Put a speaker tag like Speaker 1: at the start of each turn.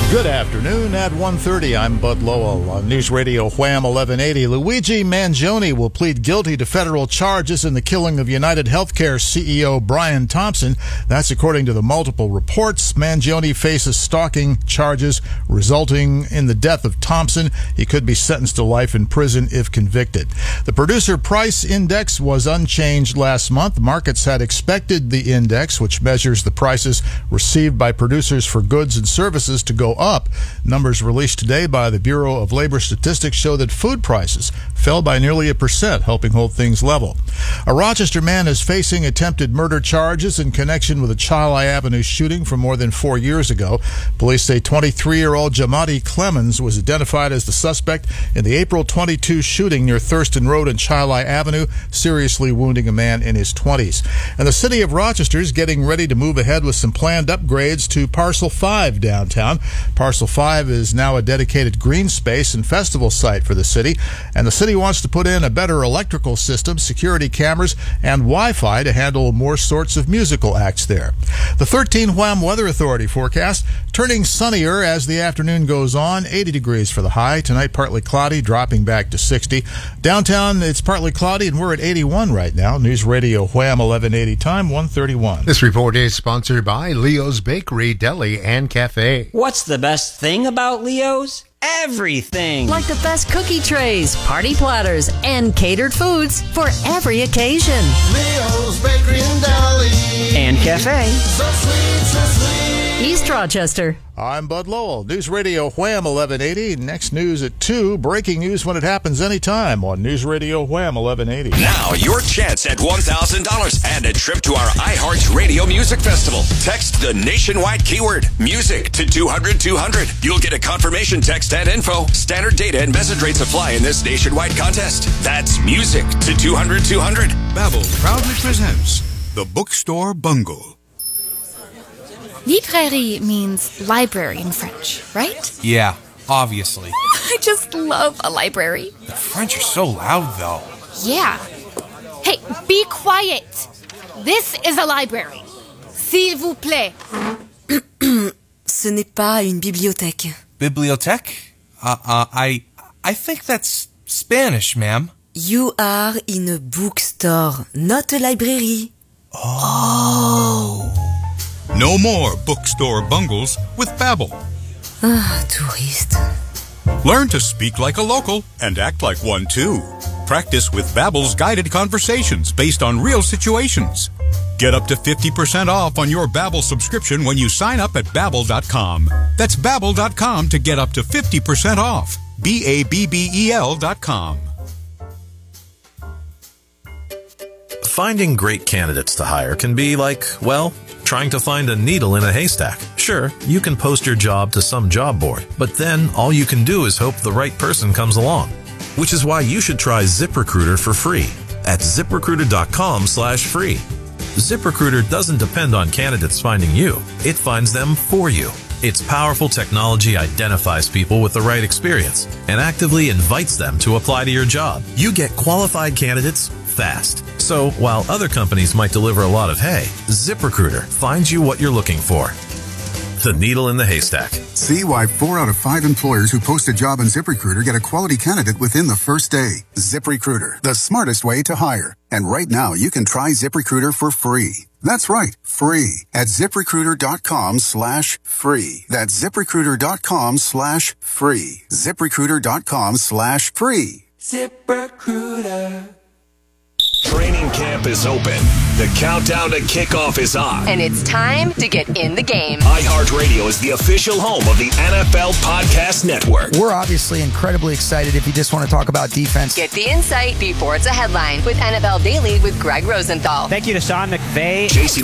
Speaker 1: Good afternoon. At 1:30, I'm Bud Lowell on News Radio Wham 1180. Luigi Mangione will plead guilty to federal charges in the killing of United Healthcare CEO Brian Thompson. That's according to the multiple reports. Mangione faces stalking charges resulting in the death of Thompson. He could be sentenced to life in prison if convicted. The Producer Price Index was unchanged last month. Markets had expected the index, which measures the prices received by producers for goods and services, to go up. Numbers released today by the Bureau of Labor Statistics show that food prices fell by nearly 1%, helping hold things level. A Rochester man is facing attempted murder charges in connection with a Chili Avenue shooting from more than 4 years ago. Police say 23-year-old Jamadi Clemens was identified as the suspect in the April 22 shooting near Thurston Road and Chili Avenue, seriously wounding a man in his 20s. And the city of Rochester is getting ready to move ahead with some planned upgrades to Parcel 5 downtown. Parcel 5 is now a dedicated green space and festival site for the city, and the city wants to put in a better electrical system, security cameras, and Wi-Fi to handle more sorts of musical acts there. The 13 Wham Weather Authority forecast turning sunnier as the afternoon goes on. 80 degrees for the high. Tonight, partly cloudy, dropping back to 60. Downtown, it's partly cloudy, and we're at 81 right now. News Radio Wham 1180, time 1:31.
Speaker 2: This report is sponsored by Leo's Bakery, Deli, and Cafe.
Speaker 3: What's the best thing about Leo's? Everything!
Speaker 4: Like the best cookie trays, party platters, and catered foods for every occasion.
Speaker 5: Leo's Bakery and Deli.
Speaker 3: And Cafe.
Speaker 5: So sweet, so sweet.
Speaker 4: East Rochester.
Speaker 1: I'm Bud Lowell. News Radio Wham 1180. Next news at 2. Breaking news when it happens anytime on News Radio Wham 1180.
Speaker 6: Now, your chance at $1,000 and a trip to our iHeart Radio Music Festival. Text the nationwide keyword music to 200-200. You'll get a confirmation text and info. Standard data and message rates apply in this nationwide contest. That's music to 200-200.
Speaker 7: Babbel proudly presents The Bookstore Bungle.
Speaker 8: Librairie means library in French, right?
Speaker 9: Yeah, obviously.
Speaker 8: I just love a library.
Speaker 9: The French are so loud, though.
Speaker 8: Yeah. Hey, be quiet. This is a library. S'il vous plaît.
Speaker 10: Ce n'est pas une bibliothèque.
Speaker 9: Bibliothèque? I think that's Spanish, ma'am.
Speaker 10: You are in a bookstore, not a library.
Speaker 9: Oh.
Speaker 7: No more bookstore bungles with Babbel.
Speaker 10: Ah, touriste.
Speaker 7: Learn to speak like a local and act like one too. Practice with Babbel's guided conversations based on real situations. Get up to 50% off on your Babbel subscription when you sign up at Babbel.com. That's Babbel.com to get up to 50% off. Babbel.com.
Speaker 11: Finding great candidates to hire can be like, well, trying to find a needle in a haystack. Sure, you can post your job to some job board, but then all you can do is hope the right person comes along. Which is why you should try ZipRecruiter for free at ZipRecruiter.com/free. ZipRecruiter doesn't depend on candidates finding you. It finds them for you. Its powerful technology identifies people with the right experience and actively invites them to apply to your job. You get qualified candidates fast. So while other companies might deliver a lot of hay, ZipRecruiter finds you what you're looking for. The needle in the haystack.
Speaker 12: See why 4 out of 5 employers who post a job on ZipRecruiter get a quality candidate within the first day. ZipRecruiter, the smartest way to hire. And right now, you can try ZipRecruiter for free. That's right, free at ZipRecruiter.com/free. That's ZipRecruiter.com/free. ZipRecruiter.com/free.
Speaker 6: ZipRecruiter. Training camp is open. The countdown to kickoff is on.
Speaker 13: And it's time to get in the game.
Speaker 6: iHeartRadio is the official home of the NFL Podcast Network.
Speaker 14: We're obviously incredibly excited if you just want to talk about defense.
Speaker 13: Get the insight before it's a headline with NFL Daily with Greg Rosenthal.
Speaker 3: Thank you to Sean McVay.
Speaker 6: JC